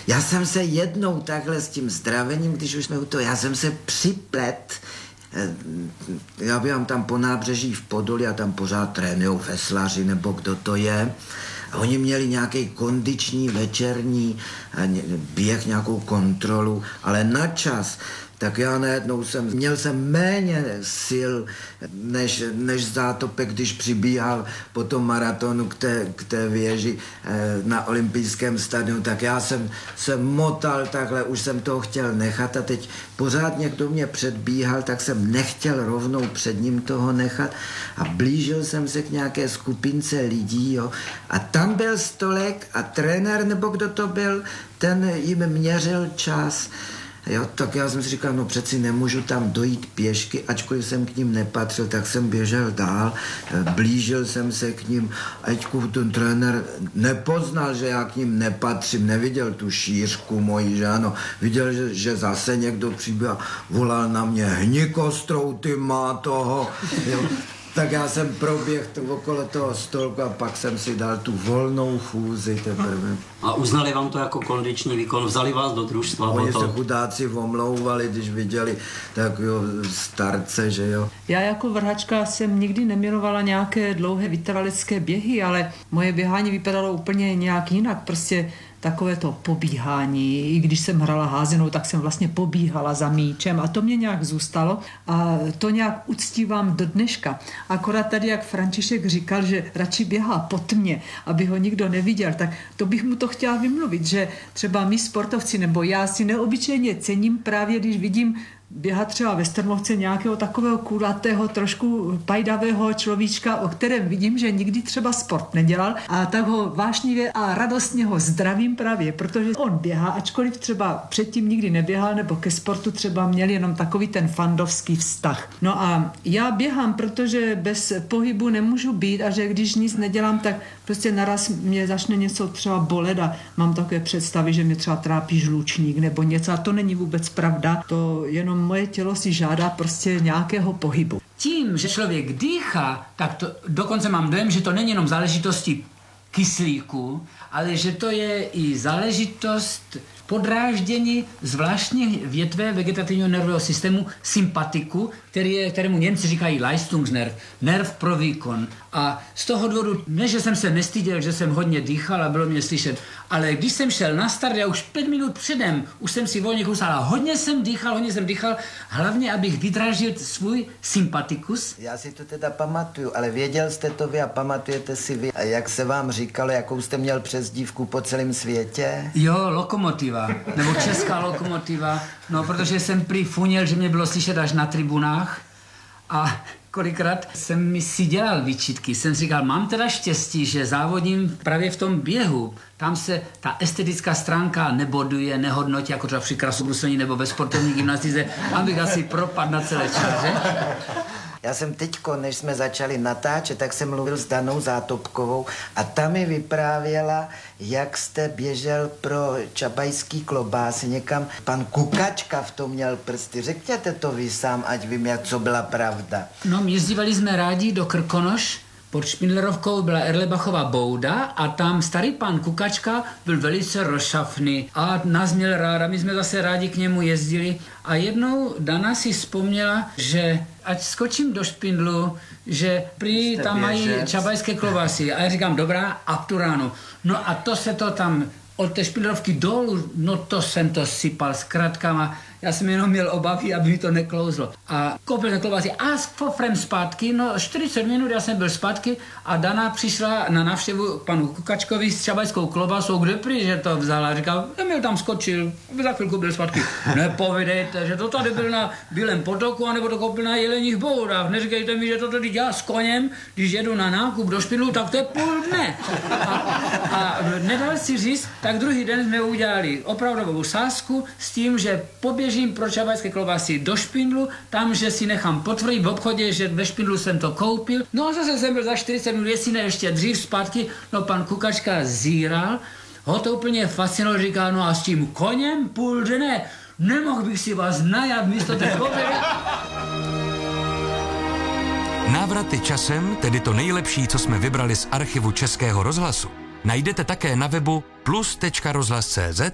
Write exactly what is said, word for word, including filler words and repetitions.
Já jsem se jednou takhle s tím zdravením, když už jsme u toho, já jsem se připlet, já běhám tam po nábřeží v Podolí a tam pořád trénujou veslaři nebo kdo to je. A oni měli nějaký kondiční večerní běh, nějakou kontrolu, ale na čas. Tak já najednou jsem, měl jsem méně sil než, než Zátopek, když přibíhal po tom maratonu k té, k té věži na olympijském stadionu, tak já jsem se motal takhle, už jsem toho chtěl nechat a teď pořád někdo mě předbíhal, tak jsem nechtěl rovnou před ním toho nechat a blížil jsem se k nějaké skupince lidí, jo, a tam byl Stolek a trenér, nebo kdo to byl, ten jim měřil čas. Jo, tak já jsem si říkal, no přeci nemůžu tam dojít pěšky, ačkoliv jsem k ním nepatřil, tak jsem běžel dál, blížil jsem se k ním, ačku ten trenér nepoznal, že já k ním nepatřím, neviděl tu šířku moji, že ano, viděl, že, že zase někdo přiběhl, volal na mě, hni kostrou, ty má toho, jo. Tak já jsem proběhl okolo toho stolku a pak jsem si dal tu volnou chůzi teprve. A uznali vám to jako kondiční výkon? Vzali vás do družstva? Oni to... se chudáci omlouvali, když viděli takového starce, že jo. Já jako vrhačka jsem nikdy nemilovala nějaké dlouhé vytrvalecké běhy, ale moje běhání vypadalo úplně nějak jinak. Prostě takové to pobíhání. I když jsem hrala házenou, tak jsem vlastně pobíhala za míčem a to mě nějak zůstalo a to nějak uctívám do dneška. Akorát tady, jak František říkal, že radši běhá po tmě, aby ho nikdo neviděl, tak to bych mu to chtěla vymluvit, že třeba my sportovci nebo já si neobyčejně cením právě, když vidím běhat třeba ve Strmovce nějakého takového kulatého, trošku pajdavého človíčka, o kterém vidím, že nikdy třeba sport nedělal a tak ho vášnivě a radostně ho zdravím právě, protože on běhá, ačkoliv třeba předtím nikdy neběhal nebo ke sportu třeba měl jenom takový ten fandovský vztah. No a já běhám, protože bez pohybu nemůžu být a že když nic nedělám, tak prostě naraz mě začne něco třeba bolet a mám takové představy, že mě třeba trápí žlučník nebo něco a to není vůbec pravda, to jenom moje tělo si žádá prostě nějakého pohybu. Tím, že člověk dýchá, tak to, dokonce mám dojem, že to není jenom záležitosti kyslíku, ale že to je i záležitost podráždění zvláštní větve vegetativního nervového systému sympatiku, který je, kterému Němci říkají Leistungsnerv, nerv pro výkon. A z toho důvodu, ne, že jsem se nestyděl, že jsem hodně dýchal a bylo mě slyšet, ale když jsem šel na start, já už pět minut předem, už jsem si volně kousal a hodně jsem dýchal, hodně jsem dýchal, hlavně, abych vydráždil svůj sympatikus. Já si to teda pamatuju, ale věděl jste to vy a pamatujete si vy, a jak se vám říkalo, jakou jste měl přezdívku po celém světě? Jo, lokomotiva, nebo česká lokomotiva, no protože jsem prý funěl, že mě bylo slyšet až na tribunách a kolikrát jsem mi si dělal výčitky. Jsem si říkal, mám teda štěstí, že závodím právě v tom běhu. Tam se ta estetická stránka neboduje, nehodnotí, jako třeba při krasobruslení nebo ve sportovní gymnastice. Tam bych asi propadl na celé čáře. Já jsem teďko, než jsme začali natáčet, tak jsem mluvil s Danou Zátopkovou a ta mi vyprávěla, jak jste běžel pro čabajský klobásy někam. Pan Kukačka v tom měl prsty. Řekněte to vy sám, ať vím, jak co byla pravda. No, jezdívali jsme rádi do Krkonoš. Pod Špindlerovkou byla Erlebachova bouda a tam starý pan Kukačka byl velice rozšafný a nás měl rád a my jsme zase rádi k němu jezdili. A jednou Dana si vzpomněla, že ať skočím do Špindlu, že prý tam mají čabajské klobásy. A já říkám, dobrá, a tu ráno. No a to se to tam od té Špindlerovky dolů, no to jsem to sypal s kratkama. Já jsem jenom měl obavy, aby mi to neklouzlo. A koupil jsem klobásy a s fofrem zpátky, no čtyřicet minut já jsem byl zpátky a Dana přišla na návštěvu panu Kukačkovi s čabajskou klobásou, kde prý, že to vzala. Říkal, já mě tam skočil, aby za chvilku byl zpátky. Nepovědejte, že to tady byl na Bílém potoku, anebo to koupil na Jeleních boudách. Neříkejte mi, že to tady dělá s koněm, když jedu na nákup do Špindlu, tak to je půl dne. A, a nedal si říct, tak druhý den jsme udělali opravdovou sázku s tím, že poběžím pro čabajské klobásy do Špindlu, tam, že si nechám potvrdit v obchodě, že ve Špindlu jsem to koupil. No a zase jsem byl za čtyřicet minut, jestli ne ještě dřív zpátky, no pan Kukačka zíral, ho to úplně fascinovalo, říká, no a s tím koněm půl dne, nemohl bych si vás najat místo té koupily. Návraty časem, tedy to nejlepší, co jsme vybrali z archivu Českého rozhlasu, najdete také na webu plus tečka rozhlas tečka cé zet